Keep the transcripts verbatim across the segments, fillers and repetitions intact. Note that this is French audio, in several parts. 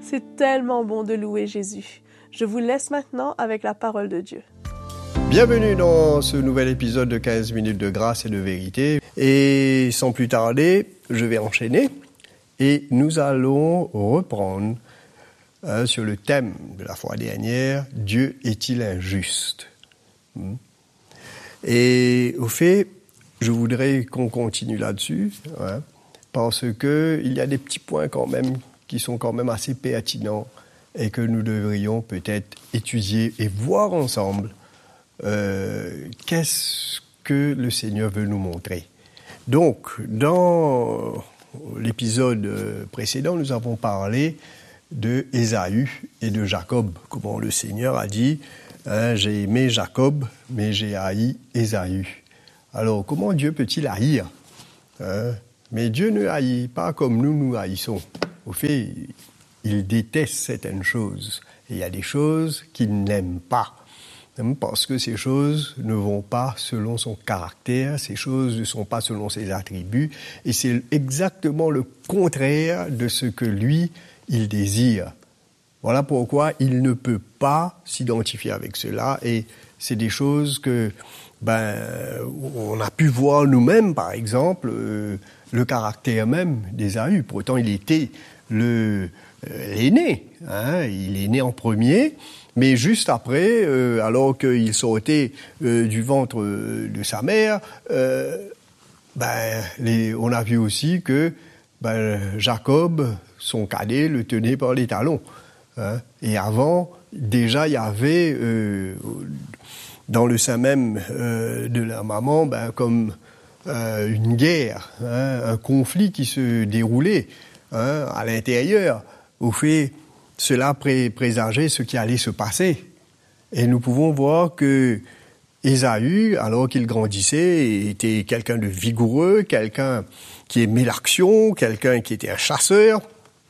C'est tellement bon de louer Jésus. Je vous laisse maintenant avec la parole de Dieu. Bienvenue dans ce nouvel épisode de quinze minutes de grâce et de vérité. Et sans plus tarder, je vais enchaîner et nous allons reprendre euh, sur le thème de la fois dernière, Dieu est-il injuste ? Et au fait, je voudrais qu'on continue là-dessus, hein, parce que il y a des petits points quand même qui sont quand même assez pertinents et que nous devrions peut-être étudier et voir ensemble euh, qu'est-ce que le Seigneur veut nous montrer. Donc, dans l'épisode précédent, nous avons parlé de Ésaü et de Jacob, comment le Seigneur a dit hein, « J'ai aimé Jacob, mais j'ai haï Ésaü ». Alors, comment Dieu peut-il haïr hein? Mais Dieu ne haït pas comme nous nous haïssons. Au fait, il déteste certaines choses. Et il y a des choses qu'il n'aime pas. Parce que ces choses ne vont pas selon son caractère, ces choses ne sont pas selon ses attributs. Et c'est exactement le contraire de ce que lui, il désire. Voilà pourquoi il ne peut pas s'identifier avec cela. Et c'est des choses que, ben, on a pu voir nous-mêmes, par exemple, euh, le caractère même d'Ésaü. Pourtant, il était le, euh, l'aîné. Hein, il est né en premier, mais juste après, euh, alors qu'il sortait euh, du ventre euh, de sa mère, euh, ben, les, on a vu aussi que ben, Jacob, son cadet, le tenait par les talons. Hein, et avant, déjà, il y avait euh, dans le sein même euh, de la maman, ben, comme euh, une guerre, hein, un conflit qui se déroulait hein, à l'intérieur. Au fait, cela pré- présageait ce qui allait se passer. Et nous pouvons voir que Ésaü, alors qu'il grandissait, était quelqu'un de vigoureux, quelqu'un qui aimait l'action, quelqu'un qui était un chasseur.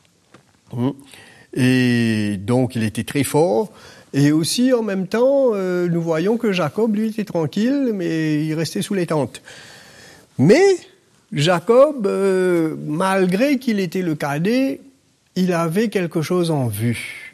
Et donc, il était très fort. Et aussi, en même temps, euh, nous voyons que Jacob, lui, était tranquille, mais il restait sous les tentes. Mais Jacob, euh, malgré qu'il était le cadet, il avait quelque chose en vue.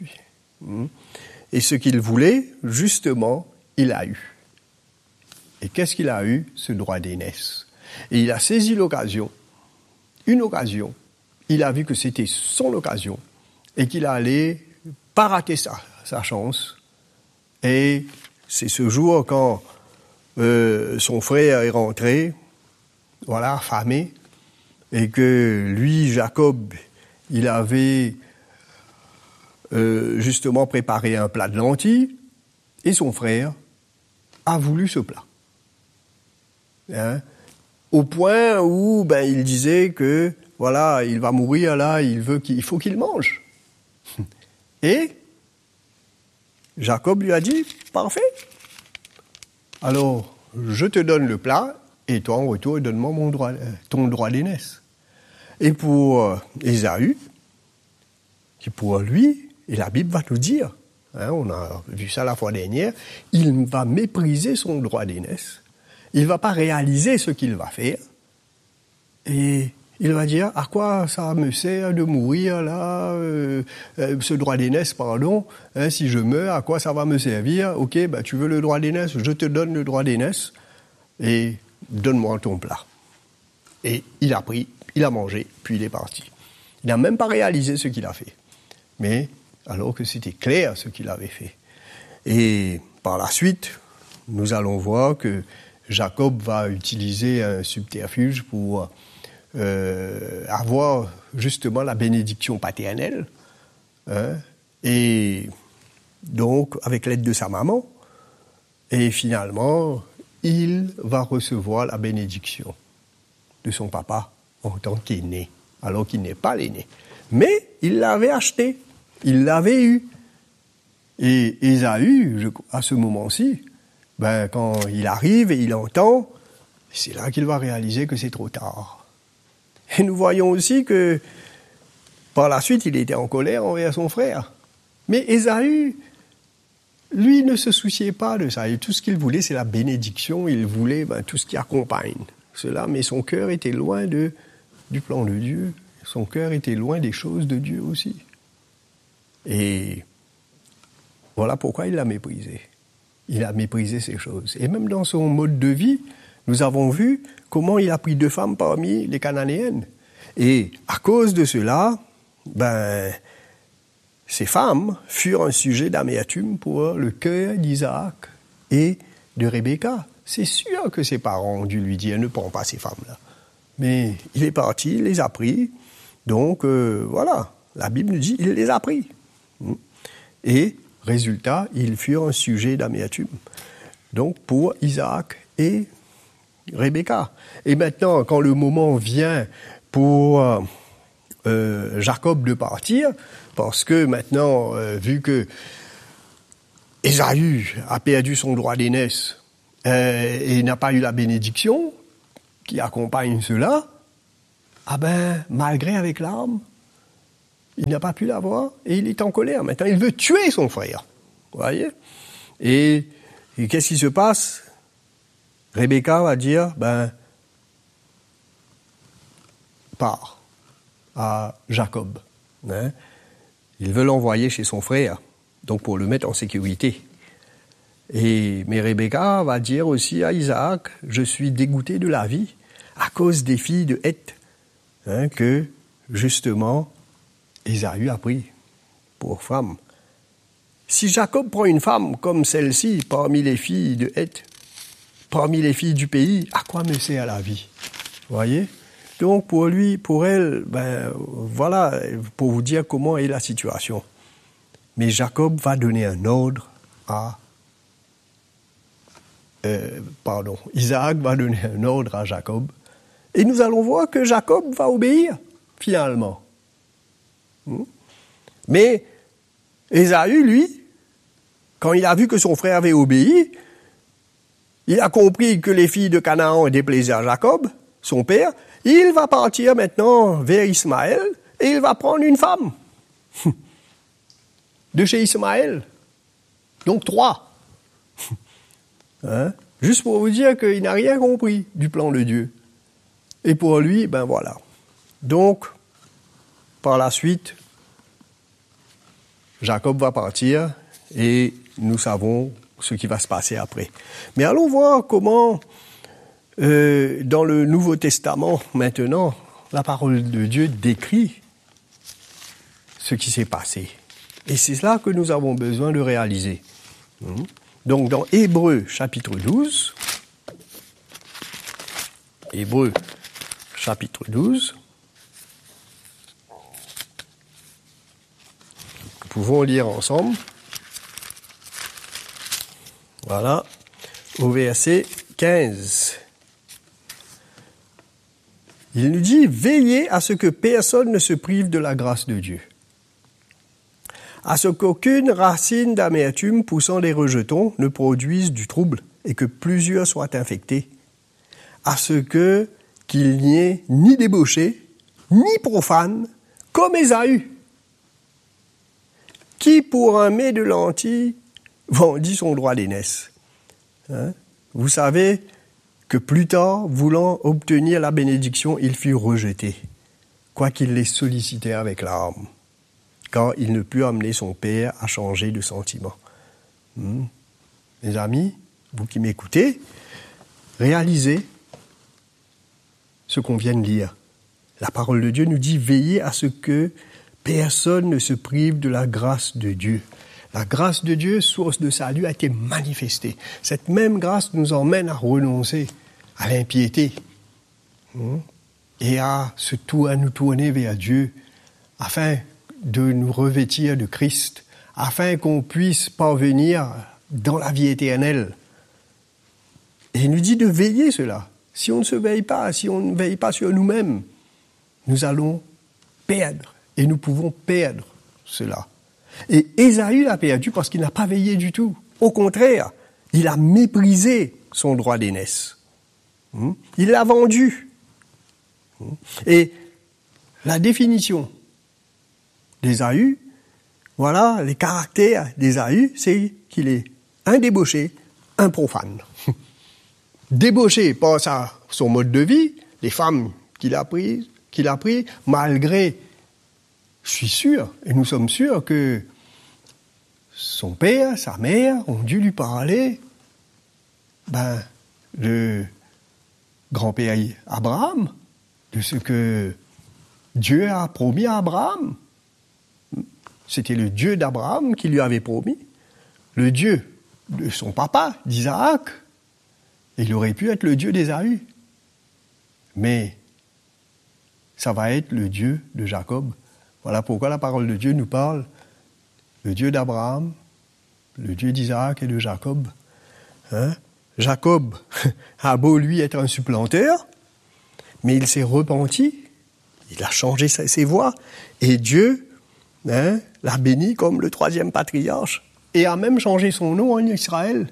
Et ce qu'il voulait, justement, il a eu. Et qu'est-ce qu'il a eu? Ce droit d'aînesse. Et il a saisi l'occasion, une occasion. Il a vu que c'était son occasion et qu'il allait pas rater sa, sa chance. Et c'est ce jour quand euh, son frère est rentré, voilà, affamé, et que lui, Jacob, il avait euh, justement préparé un plat de lentilles, et son frère a voulu ce plat. Hein? Au point où ben, il disait que, voilà, il va mourir là, il veut qu'il, il faut qu'il mange. Et Jacob lui a dit, parfait. Alors, je te donne le plat, et toi, en retour, donne-moi mon droit, ton droit d'aînesse. Et pour euh, Ésaü, qui pour lui, et la Bible va nous dire, hein, on a vu ça la fois dernière, il va mépriser son droit d'aînesse. Il ne va pas réaliser ce qu'il va faire. Et il va dire, à quoi ça me sert de mourir là, euh, euh, ce droit d'aînesse, pardon, hein, si je meurs, à quoi ça va me servir? Ok, bah, tu veux le droit d'aînesse, je te donne le droit d'aînesse, et donne-moi ton plat. Et il a pris, il a mangé, puis il est parti. Il n'a même pas réalisé ce qu'il a fait. Mais alors que c'était clair ce qu'il avait fait. Et par la suite, nous allons voir que Jacob va utiliser un subterfuge pour euh, avoir justement la bénédiction paternelle. Hein, et donc, avec l'aide de sa maman, et finalement, il va recevoir la bénédiction de son papa en tant qu'aîné, alors qu'il n'est pas l'aîné. Mais il l'avait acheté, il l'avait eu. Et Ésaü, je, à ce moment-ci, ben, quand il arrive et il entend, c'est là qu'il va réaliser que c'est trop tard. Et nous voyons aussi que, par la suite, il était en colère envers son frère. Mais Ésaü, lui, ne se souciait pas de ça. Et tout ce qu'il voulait, c'est la bénédiction. Il voulait ben, tout ce qui accompagne cela. Mais son cœur était loin de, du plan de Dieu. Son cœur était loin des choses de Dieu aussi. Et voilà pourquoi il l'a méprisé. Il a méprisé ces choses. Et même dans son mode de vie, nous avons vu comment il a pris deux femmes parmi les Cananéennes. Et à cause de cela, ben, ces femmes furent un sujet d'amertume pour le cœur d'Isaac et de Rebecca. C'est sûr que ses parents ont dû lui dire « ne prends pas ces femmes-là ». Mais il est parti, il les a pris. Donc euh, voilà, la Bible nous dit « il les a pris ». Et résultat, ils furent un sujet d'amertume. Donc pour Isaac et Rebecca. Et maintenant, quand le moment vient pour euh, Jacob de partir, parce que maintenant, euh, vu que Ésaü a perdu son droit d'aînesse euh, et n'a pas eu la bénédiction qui accompagne cela, ah ben, malgré avec l'arme, il n'a pas pu l'avoir et il est en colère. Maintenant, il veut tuer son frère. Vous voyez ? Et, et qu'est-ce qui se passe ? Rebecca va dire, ben, pars à Jacob. Hein ? Il veut l'envoyer chez son frère, donc pour le mettre en sécurité. Et, mais Rebecca va dire aussi à Isaac, je suis dégoûté de la vie à cause des filles de Heth, hein, que, justement, Ésaü a pris pour femme. Si Jacob prend une femme comme celle-ci parmi les filles de Heth, parmi les filles du pays, à quoi me sert la vie ? Vous voyez ? Donc pour lui, pour elle, ben voilà, pour vous dire comment est la situation. Mais Jacob va donner un ordre à... Euh, pardon, Isaac va donner un ordre à Jacob. Et nous allons voir que Jacob va obéir, finalement. Mais Ésaü, lui, quand il a vu que son frère avait obéi, il a compris que les filles de Canaan déplaisaient à Jacob, son père, il va partir maintenant vers Ismaël et il va prendre une femme de chez Ismaël. Donc trois. Hein? Juste pour vous dire qu'il n'a rien compris du plan de Dieu. Et pour lui, ben voilà. Donc, par la suite, Jacob va partir et nous savons ce qui va se passer après. Mais allons voir comment, euh, dans le Nouveau Testament, maintenant, la parole de Dieu décrit ce qui s'est passé. Et c'est cela que nous avons besoin de réaliser. Donc, dans Hébreux, chapitre douze, Hébreux, chapitre douze, nous pouvons lire ensemble. Voilà, au verset quinze. Il nous dit « Veillez à ce que personne ne se prive de la grâce de Dieu, à ce qu'aucune racine d'amertume poussant des rejetons ne produise du trouble et que plusieurs soient infectés, à ce que qu'il n'y ait ni débauché, ni profane, comme Ésaü, qui pour un mets de lentilles vendit son droit d'aînesse. Hein? Vous savez que plus tard, voulant obtenir la bénédiction, il fut rejeté, quoiqu'il les sollicitait avec larmes, car il ne put amener son père à changer de sentiment. Hmm. Mes amis, vous qui m'écoutez, réalisez ce qu'on vient de lire. La parole de Dieu nous dit « Veillez à ce que personne ne se prive de la grâce de Dieu ». La grâce de Dieu, source de salut, a été manifestée. Cette même grâce nous emmène à renoncer à l'impiété hmm, et à, se tou- à nous tourner vers Dieu afin de nous revêtir de Christ, afin qu'on puisse parvenir dans la vie éternelle. Et il nous dit de veiller cela. Si on ne se veille pas, si on ne veille pas sur nous-mêmes, nous allons perdre et nous pouvons perdre cela. Et Ésaü l'a perdu parce qu'il n'a pas veillé du tout. Au contraire, il a méprisé son droit d'aînesse. Il l'a vendu. Et la définition d'Ésaü, voilà, les caractères d'Ésaü, c'est qu'il est un débauché, un profane. Débauché par sa, son mode de vie, les femmes qu'il a prises, qu'il a pris, malgré, je suis sûr, et nous sommes sûrs que son père, sa mère ont dû lui parler ben, de grand-père Abraham, de ce que Dieu a promis à Abraham. C'était le Dieu d'Abraham qui lui avait promis, le Dieu de son papa, d'Isaac. Il aurait pu être le Dieu d'Ésaü. Mais ça va être le Dieu de Jacob. Voilà pourquoi la parole de Dieu nous parle, le Dieu d'Abraham, le Dieu d'Isaac et de Jacob. Hein? Jacob a beau lui être un supplanteur, mais il s'est repenti, il a changé ses voies, et Dieu hein, l'a béni comme le troisième patriarche, et a même changé son nom en Israël.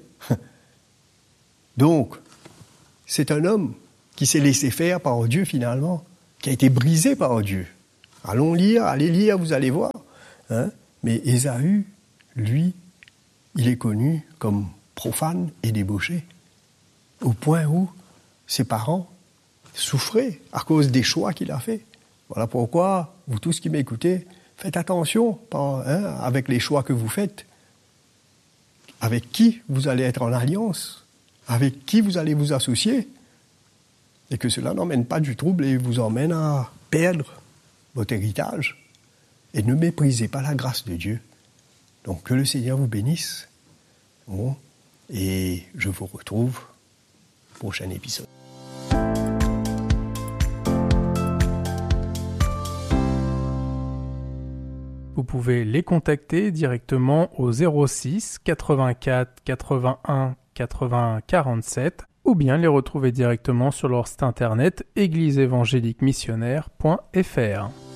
Donc, c'est un homme qui s'est laissé faire par Dieu finalement, qui a été brisé par Dieu. Allons lire, allez lire, vous allez voir. Hein? Mais Ésaü, lui, il est connu comme profane et débauché, au point où ses parents souffraient à cause des choix qu'il a faits. Voilà pourquoi, vous tous qui m'écoutez, faites attention par, hein, avec les choix que vous faites, avec qui vous allez être en alliance, avec qui vous allez vous associer, et que cela n'emmène pas du trouble et vous emmène à perdre votre héritage. Et ne méprisez pas la grâce de Dieu. Donc que le Seigneur vous bénisse. Bon, et je vous retrouve au prochain épisode. Vous pouvez les contacter directement au zéro six quatre-vingt-quatre quatre-vingt-un quatre-vingts quarante-sept ou bien les retrouver directement sur leur site internet église évangélique missionnaire point f r.